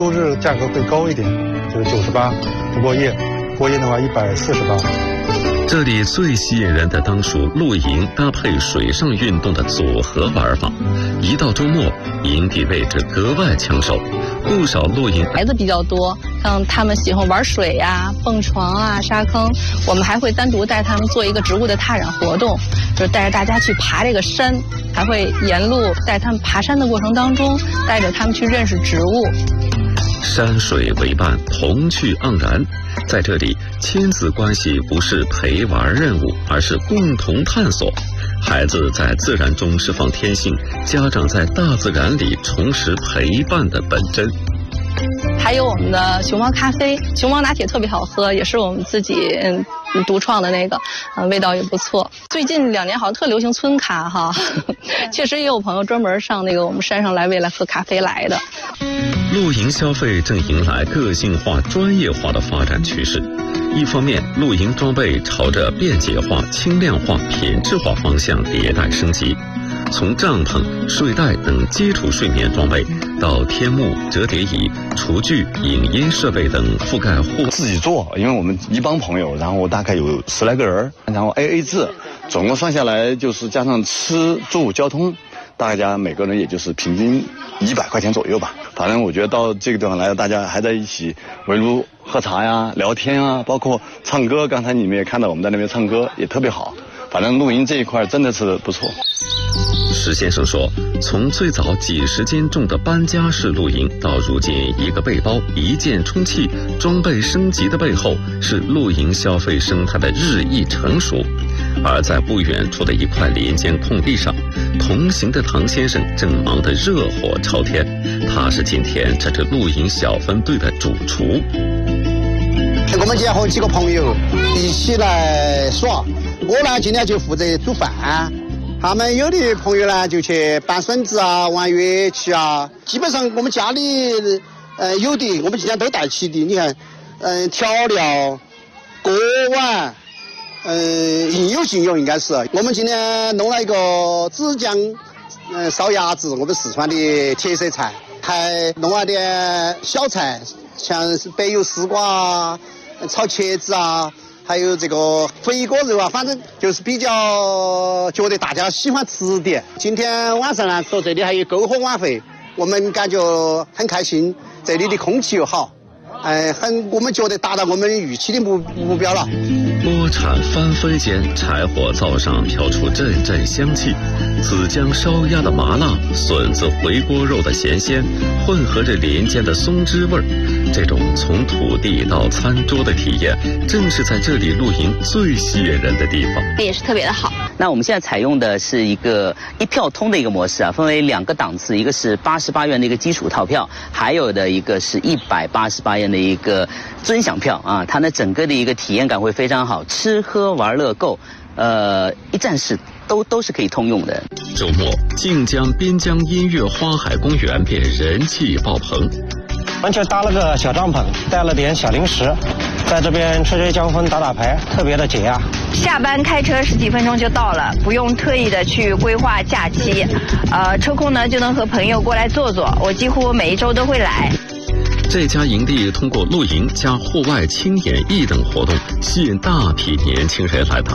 周日价格会高一点，就是98，不过夜，过夜的话148。 这里最吸引人的当属露营搭配水上运动的组合玩法。一到周末，营地位置格外抢手，不少露营孩子比较多，像他们喜欢玩水呀、蹦床啊、沙坑，我们还会单独带他们做一个植物的踏染活动，就是带着大家去爬这个山，还会沿路带他们爬山的过程当中，带着他们去认识植物。 山水为伴，童趣盎然。在这里，亲子关系不是陪玩任务，而是共同探索。孩子在自然中释放天性，家长在大自然里重拾陪伴的本真。 还有我们的熊猫咖啡，熊猫拿铁特别好喝，也是我们自己独创的那个，味道也不错。最近2年好像特流行村咖哈，确实也有朋友专门上那个我们山上来为了喝咖啡来的。 露营消费正迎来个性化、专业化的发展趋势。一方面，露营装备朝着便捷化、轻量化、品质化方向迭代升级。从帐篷、睡袋等基础睡眠装备，到天幕、折叠椅、厨具、影音设备等覆盖户自己做，因为我们一帮朋友，然后大概有10来个人，然后 AA 制，总共算下来就是加上吃住交通，大家每个人也就是平均100块钱左右吧。反正我觉得到这个地方来，大家还在一起围炉喝茶呀、聊天啊，包括唱歌。刚才你们也看到我们在那边唱歌，也特别好。反正露营这一块真的是不错。 石先生说，从最早几十斤重的搬家式露营，到如今一个背包、一键充气，装备升级的背后，是露营消费生态的日益成熟。而在不远处的一块林间空地上，同行的唐先生正忙得热火朝天。他是今天这支露营小分队的主厨。 我们今天和几个朋友一起来耍，我呢今天就负责煮饭，他们有的朋友呢就去搬笋子啊、玩乐器啊。基本上我们家里有的，我们今天都带齐的。你看，调料、锅碗，应有尽有，应该是。我们今天弄了一个紫姜烧鸭子，我们四川的特色菜，还弄了点小菜，像是白油丝瓜、炒茄子啊。还有这个肥锅肉啊，反正就是比较觉得大家喜欢吃点。今天晚上呢，说这里还有篝火晚会，我们感觉很开心，这里的空气又好，我们觉得达到我们预期的目标了。 锅铲翻飞间，柴火灶上飘出阵阵香气，紫姜烧鸭的麻辣，笋子回锅肉的咸鲜，混合着林间的松枝味儿。这种从土地到餐桌的体验，正是在这里露营最吸引人的地方。 也是特别的好。那我们现在采用的是一个一票通的一个模式啊，分为2个档次，一个是88元的一个基础套票，还有的一个是188元的一个尊享票啊。它呢整个的一个体验感会非常好，吃喝玩乐购，一站式都是可以通用的。 周末，晋江滨江音乐花海公园便人气爆棚。 完全搭了个小帐篷，带了点小零食，在这边吹吹江风、打打牌，特别的解压。 下班开车10几分钟就到了，不用特意的去规划假期，抽空呢就能和朋友过来坐坐。我几乎每一周都会来。 这家营地通过露营加户外轻演艺等活动，吸引大批年轻人来打